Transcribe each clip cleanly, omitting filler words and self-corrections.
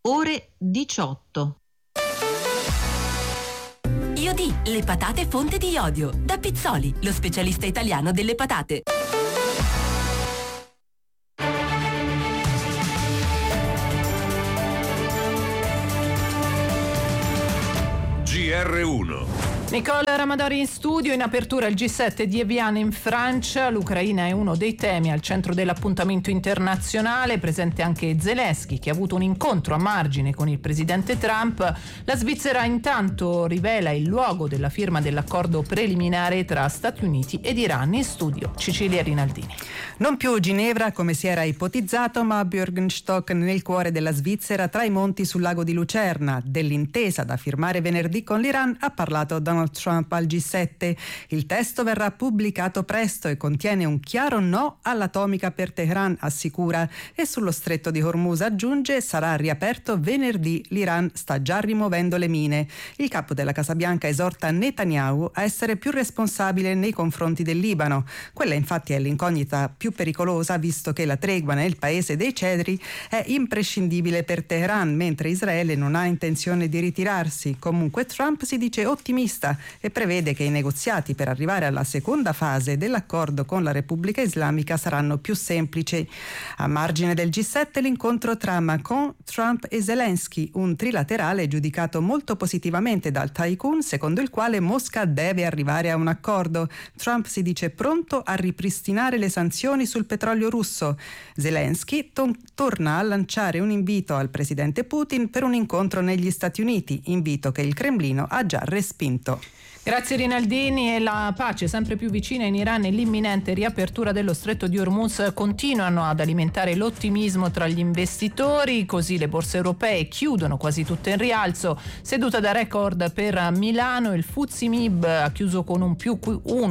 ore 18. Iodi, le patate fonte di iodio. Da Pizzoli, lo specialista italiano delle patate. GR1. Nicole Ramadori in studio. In apertura il G7 di Evian in Francia. L'Ucraina è uno dei temi al centro dell'appuntamento internazionale. Presente anche Zelensky, che ha avuto un incontro a margine con il presidente Trump. La Svizzera intanto rivela il luogo della firma dell'accordo preliminare tra Stati Uniti ed Iran. In studio Cecilia Rinaldini. Non più Ginevra come si era ipotizzato, ma Bürgenstock nel cuore della Svizzera, tra i monti sul lago di Lucerna. Dell'intesa da firmare venerdì con l'Iran ha parlato Donald Trump al G7. Il testo verrà pubblicato presto e contiene un chiaro no all'atomica per Teheran, assicura, e sullo stretto di Hormuz, aggiunge, sarà riaperto venerdì. L'Iran sta già rimuovendo le mine. Il capo della Casa Bianca esorta Netanyahu a essere più responsabile nei confronti del Libano. Quella infatti è l'incognita più pericolosa, visto che la tregua nel paese dei cedri è imprescindibile per Teheran, mentre Israele non ha intenzione di ritirarsi. Comunque Trump si dice ottimista e prevede che i negoziati per arrivare alla seconda fase dell'accordo con la Repubblica Islamica saranno più semplici. A margine del G7 l'incontro tra Macron, Trump e Zelensky, un trilaterale giudicato molto positivamente dal tycoon, secondo il quale Mosca deve arrivare a un accordo. Trump si dice pronto a ripristinare le sanzioni sul petrolio russo. Zelensky torna a lanciare un invito al presidente Putin per un incontro negli Stati Uniti, invito che il Cremlino ha già respinto. Grazie Rinaldini. E la pace sempre più vicina in Iran e l'imminente riapertura dello stretto di Hormuz continuano ad alimentare l'ottimismo tra gli investitori, così le borse europee chiudono quasi tutte in rialzo. Seduta da record per Milano, il FTSE MIB ha chiuso con un più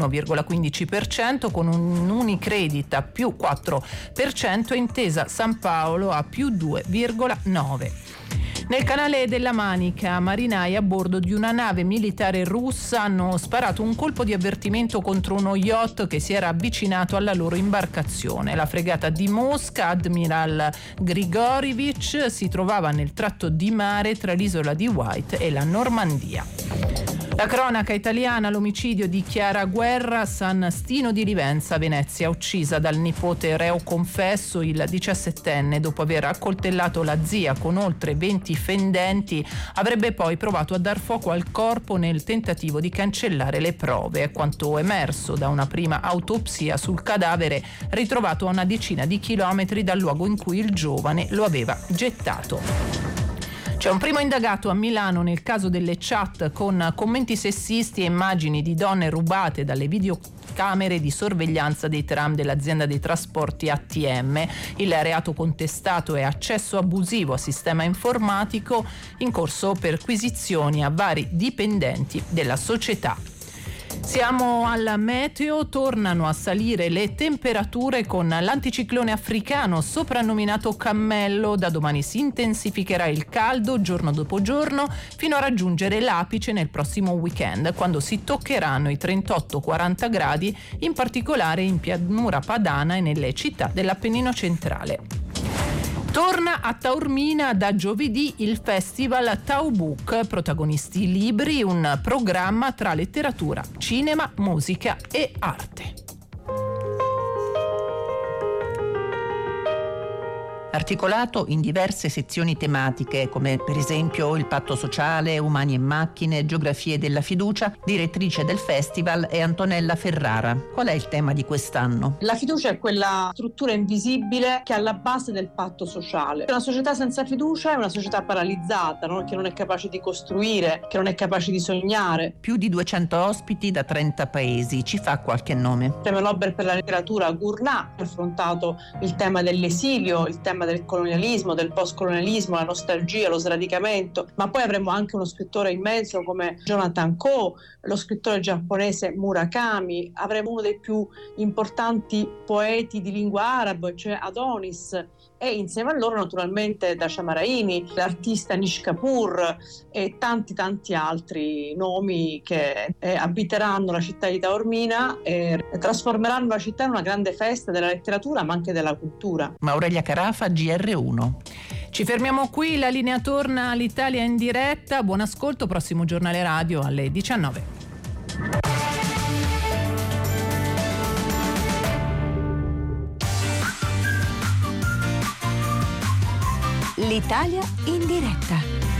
1,15%, con un Unicredit a più 4% e Intesa San Paolo a più 2,9%. Nel canale della Manica, marinai a bordo di una nave militare russa hanno sparato un colpo di avvertimento contro uno yacht che si era avvicinato alla loro imbarcazione. La fregata di Mosca, Admiral Grigorevich, si trovava nel tratto di mare tra l'isola di White e la Normandia. La cronaca italiana, l'omicidio di Chiara Guerra a San Stino di Livenza, Venezia, uccisa dal nipote reo confesso, il 17enne, dopo aver accoltellato la zia con oltre 20 fendenti, avrebbe poi provato a dar fuoco al corpo nel tentativo di cancellare le prove. È quanto emerso da una prima autopsia sul cadavere ritrovato a una decina di chilometri dal luogo in cui il giovane lo aveva gettato. C'è un primo indagato a Milano nel caso delle chat con commenti sessisti e immagini di donne rubate dalle videocamere di sorveglianza dei tram dell'azienda dei trasporti ATM. Il reato contestato è accesso abusivo a sistema informatico, in corso perquisizioni a vari dipendenti della società. Siamo al meteo, tornano a salire le temperature con l'anticiclone africano soprannominato Cammello. Da domani si intensificherà il caldo giorno dopo giorno fino a raggiungere l'apice nel prossimo weekend, quando si toccheranno i 38-40 gradi, in particolare in pianura padana e nelle città dell'Appennino centrale. Torna a Taormina da giovedì il festival Taubook, protagonisti libri, un programma tra letteratura, cinema, musica e arte. Articolato in diverse sezioni tematiche, come per esempio il patto sociale, umani e macchine, geografie della fiducia, direttrice del festival è Antonella Ferrara. Qual è il tema di quest'anno? La fiducia è quella struttura invisibile che è alla base del patto sociale. Una società senza fiducia è una società paralizzata, no? Che non è capace di costruire, che non è capace di sognare. Più di 200 ospiti da 30 paesi. Ci fa qualche nome? Il premio Nobel per la letteratura Gurnah ha affrontato il tema dell'esilio, il tema del colonialismo, del postcolonialismo, la nostalgia, lo sradicamento, ma poi avremo anche uno scrittore immenso come Jonathan Coe, lo scrittore giapponese Murakami, avremo uno dei più importanti poeti di lingua arabo, cioè Adonis, e insieme a loro naturalmente Dasha Maraini, l'artista Nish Kapoor e tanti altri nomi che abiteranno la città di Taormina e trasformeranno la città in una grande festa della letteratura ma anche della cultura. Aurelia Carafa, GR1. Ci fermiamo qui, la linea torna all'Italia in diretta. Buon ascolto, prossimo giornale radio alle 19. L'Italia in diretta.